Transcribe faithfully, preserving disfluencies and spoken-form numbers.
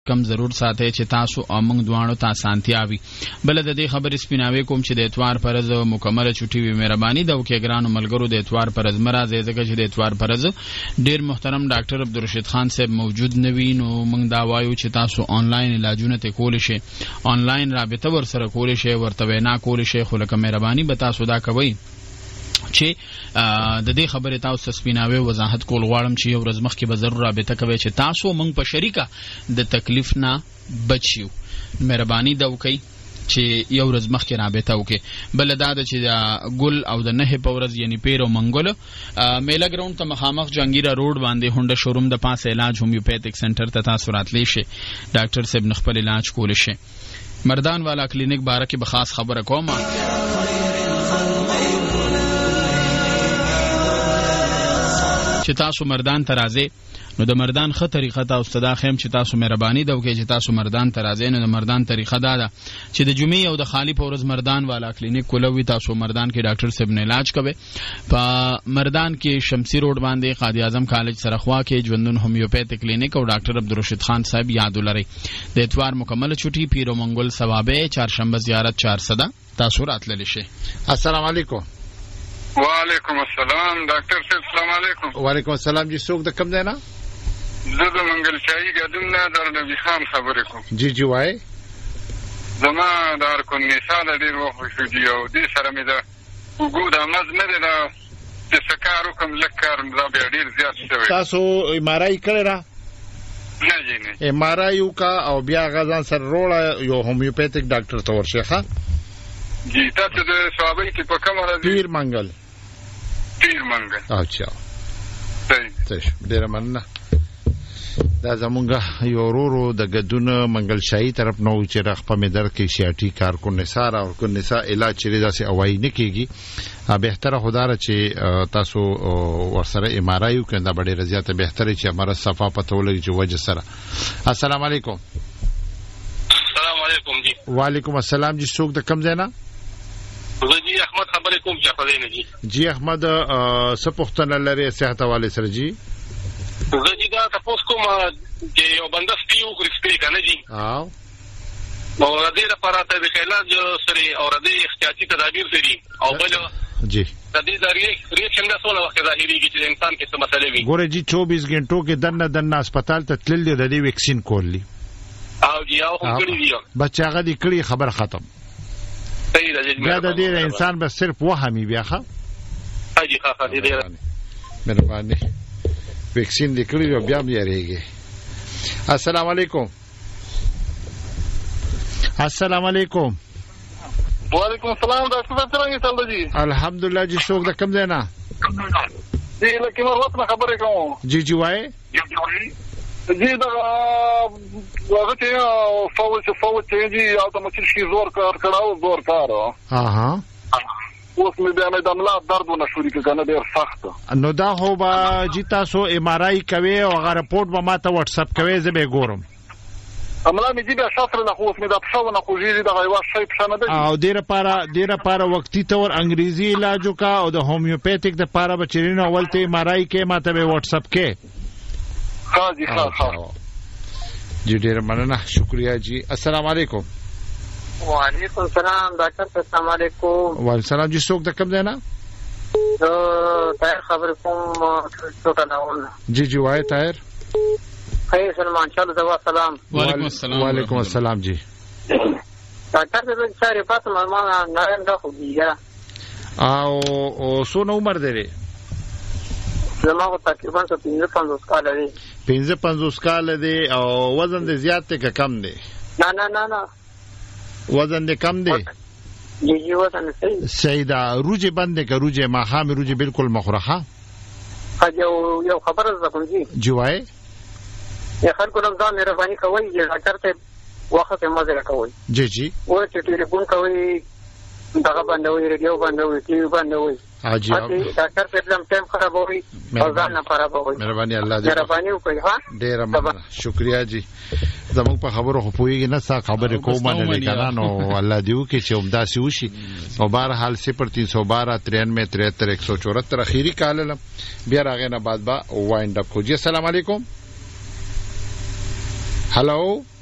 کم ضرور ساتي چې تاسو او موږ دواړو ته اسانتیا وي. بل د دې خبر سپیناوي کوم چې د اتوار پرز مکمله چټي وي مهرباني د وکي ګرانو ملګرو د اتوار پرز مرزه ځکه چې د اتوار پرز ډیر محترم ډاکټر عبدالرشید خان صاحب موجود نوي نو موږ دا وایو چې تاسو آنلاین علاجونه ته کول شي، آنلاین رابطه ور سره کول شي، ورته وینا کول شي، خو لکه مهرباني به تاسو دا کوي چې د دې خبره تاسو سپیناوي وضاحت کول غواړم چې یو ورځ مخکې به ضرور رابطه کوي چې تاسو موږ په شریکه د تکلیف نه بچیو. مهرباني دا وکړئ چې یو ورځ مخکې رابطه وکړي. بل دا د چې د ګل او د نه په ورځ یعنی پیر او منګل میلا ګراوند ته مخامخ جنگیرا روډ باندې هونډه شوروم د پاسه علاج هومیوپیتھک سنټر ته تاسو راتلی شي، ډاکټر صاحب نخپل علاج کول شي. مردان والا کلینیک باره کې به خاص خبره کوم چې تاسو مردان ترازه نو د مردان خه طریقه تاسو ته خیم چې تاسو مهرباني دا وکړي چې تاسو مردان ترازه نو د مردان طریقه دا ده چې د جمعې او د خالی په ورځ مردان والا کلینیک کولوي تاسو مردان کې ډاکټر صاحب نه علاج کوي. په مردان کې شمسی روډ باندې قائد اعظم کالج سره خوا کې ژوندون هومیوپیتھک کلینیک او ډاکټر عبدالرشید خان صاحب یاد ولري. د اتوار مکمل چټي پیر او منګل ثوابه چهارشنبه زیارت چار صدا تاسو راتللی شي. السلام علیکم. وعلیکم السلام ډاکټر صاحب. السلام علیکم. وعلیکم السلام جی څوک د کم دی نه؟ زه د منګل شاهي ګدون نه در نبی خان خبرې کوم. جی جی وای زما د ارکون نساء د ډیر وخت شو دی او دې سره مې د وګود امز نه دی د سکارو کوم لکار دا به ډیر زیات شوی. تاسو امارای کړی را؟ نه جی نه امارای کا او بیا غزان سره روړه یو هومیوپیتھک ډاکټر ته ورشيخه. جی تاسو د صحابه کې په کوم راځي؟ پیر منګل. پیر منګل. اچھا صحیح. ډیر مننه. دا زمونږ یو ورورو د ګدون منګل شاهي طرف نو چې رخ په مدر کې شیاټي کارکون نثار او کون نساء علاج چره داسې اوای نه کیږي. بهتره خدای چې تاسو ورسره امارایو کنده بډې رضایت بهتره چې امر صفه پته ولري چې وجه سره. السلام علیکم. السلام علیکم جی. وعلیکم السلام جی څوک د کم ځای نه؟ جی احمد خبرې کوم چې خدای نه جی. جی احمد سپختن لري صحت والے سره جی. زه جی دا تاسو کوم چې یو بنده سپیو کړی کنه جی. او او د دې لپاره ته د علاج سره او د احتیاطي تدابیر لري او بل جی د دې د ریاکشن د څونه وخت ظاهريږي چې انسان کې څه مسئله وي. ګوره جی چوبیس غنټو کې دنه دنه هسپتال ته تلل دي د دې ویکسین کولی او جی او هم کړی دی بچا غدي کړی خبر ختم. صحیح ده جی. دا د دې انسان بس صرف وهمي بیا ښه. اجي ښه ښه دې مهرباني ویکسین لیکلی او بیا بیا ریږي. السلام علیکم. السلام علیکم. وعلیکم السلام ډاکټر صاحب څنګه تاسو جی؟ الحمدلله جی څوک د کم دی نه؟ جی لکه نو وخت خبرې کوم. جی جی وای جی دا هغه ته فوت فوت جی اتوماتیک زور کار کړهو زور کار. ها ها اوس مې بیا مې د ملا درد ونه شوري کنه ډیر سخت. نو دا هو با جی تاسو امارای کوي او هغه رپورټ به ماته واتس اپ کوي زه به ګورم. املا مې جی بیا شاطر نه خو اوس مې د پښو نه خوږي د غیوا شي پښنه ده او ډیر لپاره ډیر لپاره وقتی تور انګریزي علاج کا او د هومیوپیتھک د لپاره بچرین اولته امارای کې ماته به واتس اپ کې. ها جی ها ها جی ډیر مننه شکریا جی. السلام علیکم. وعلیکم السلام ډاکټر صاحب. السلام علیکم. وعلیکم السلام جی څوک د کم دی نه؟ زه طاهر خبرې کوم څوټه. جی جی وای طاهر. خیر سلمان شاه زوا سلام. وعلیکم السلام. وعلیکم السلام جی. ډاکټر صاحب چاري فاطمه ما نارین دا خو دیګه او او څونه عمر دی؟ زما تقریبا پنځه پنځوس کال دی. پنځه پنځوس کال دی او وزن دې زیات دی که کم دی؟ نه نه نه نه وزن دې کم دی. جی جی وزن صحیح. صحیح ده. روجه بند که روجه ما خام روجه بالکل مخورخه. یو یو خبره زکم جی. جی وای یا خلکو رمضان مهرباني کوي چې ډاکټر ته وخت مزه کوي. جی جی او چې ټلیفون کوي دغه باندې وي ریډیو باندې وي ټي وي باندې وي. اجي ډاکټر په دم ټیم خرابوي او ځان نه خرابوي. مهرباني الله دې مهرباني وکړي. ها ډیر مننه شکریا جی. زموږ په خبرو خو پوېږي نه سا خبرې کومه نه لیکنه نو الله دې وکړي چې عمدا سي وشي. او بهر حال صفر تین سو بارہ ترانوے تریہتر ایک سو چوہتر اخیری کال بیا راغې نه بعد با وایند اپ کو. جی السلام علیکم. هلو